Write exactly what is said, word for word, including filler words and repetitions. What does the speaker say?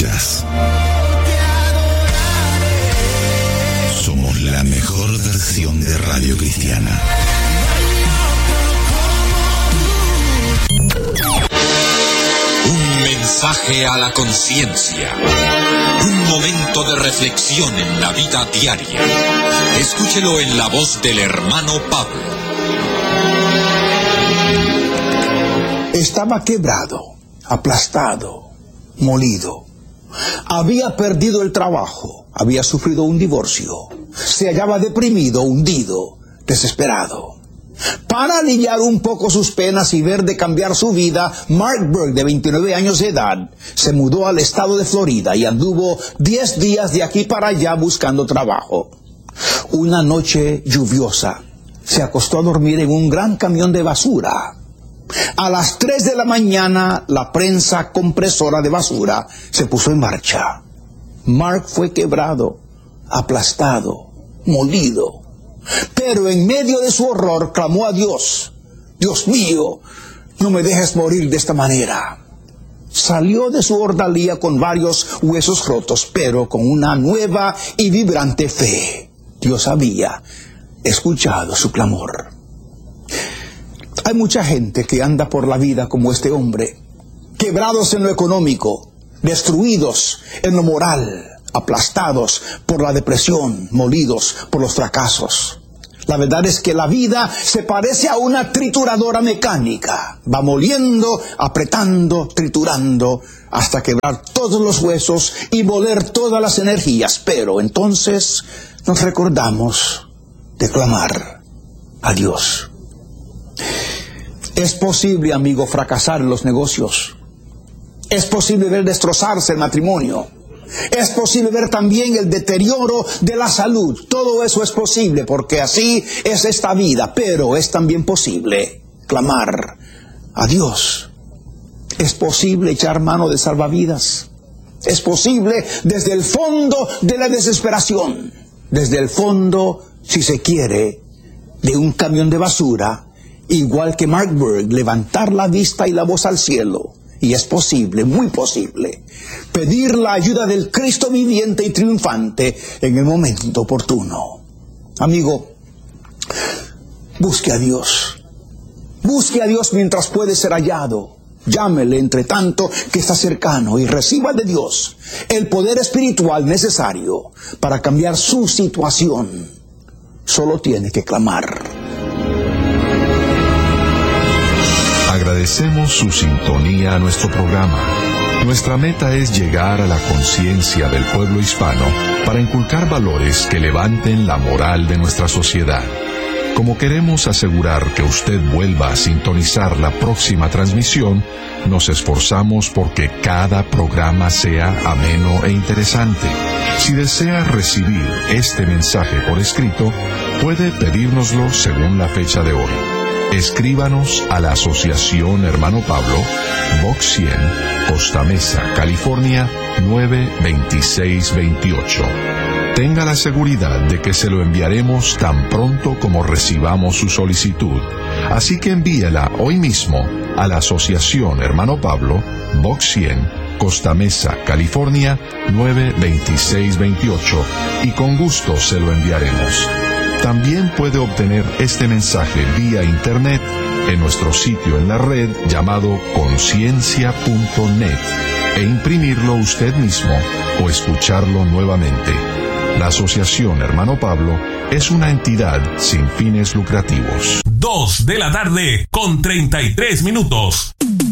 escuchas. Somos la mejor versión de Radio Cristiana. Un mensaje a la conciencia. Un momento de reflexión en la vida diaria. Escúchelo en la voz del hermano Pablo. Estaba quebrado, aplastado, molido. Había perdido el trabajo, había sufrido un divorcio. Se hallaba deprimido, hundido, desesperado. Para aliviar un poco sus penas y ver de cambiar su vida, Mark Burke, de veintinueve años de edad, se mudó al estado de Florida y anduvo diez días de aquí para allá buscando trabajo. Una noche lluviosa, se acostó a dormir en un gran camión de basura. A las tres de la mañana, la prensa compresora de basura se puso en marcha. Mark fue quebrado, aplastado, molido. Pero en medio de su horror clamó a Dios: Dios mío, no me dejes morir de esta manera. Salió de su ordalía con varios huesos rotos, pero con una nueva y vibrante fe. Dios había escuchado su clamor. Hay mucha gente que anda por la vida como este hombre, quebrados en lo económico, destruidos en lo moral, aplastados por la depresión, molidos por los fracasos. La verdad es que la vida se parece a una trituradora mecánica. Va moliendo, apretando, triturando, hasta quebrar todos los huesos y moler todas las energías. Pero entonces nos recordamos de clamar a Dios. Es posible, amigo, fracasar en los negocios. Es posible ver destrozarse el matrimonio. Es posible ver también el deterioro de la salud. Todo eso es posible porque así es esta vida. Pero es también posible clamar a Dios. Es posible echar mano de salvavidas. Es posible desde el fondo de la desesperación. Desde el fondo, si se quiere, de un camión de basura. Igual que Mark Burke, levantar la vista y la voz al cielo. Y es posible, muy posible, pedir la ayuda del Cristo viviente y triunfante en el momento oportuno. Amigo, busque a Dios. Busque a Dios mientras puede ser hallado. Llámele entre tanto que está cercano y reciba de Dios el poder espiritual necesario para cambiar su situación. Solo tiene que clamar. Agradecemos su sintonía a nuestro programa. Nuestra meta es llegar a la conciencia del pueblo hispano para inculcar valores que levanten la moral de nuestra sociedad. Como queremos asegurar que usted vuelva a sintonizar la próxima transmisión, nos esforzamos porque cada programa sea ameno e interesante. Si desea recibir este mensaje por escrito, puede pedírnoslo según la fecha de hoy. Escríbanos a la Asociación Hermano Pablo, Box cien, Costa Mesa, California, nueve veintiséis veintiocho. Tenga la seguridad de que se lo enviaremos tan pronto como recibamos su solicitud. Así que envíela hoy mismo a la Asociación Hermano Pablo, Box cien, Costa Mesa, California, nueve veintiséis veintiocho, y con gusto se lo enviaremos. También puede obtener este mensaje vía internet en nuestro sitio en la red llamado conciencia punto net e imprimirlo usted mismo o escucharlo nuevamente. La Asociación Hermano Pablo es una entidad sin fines lucrativos. Dos de la tarde con treinta y tres minutos.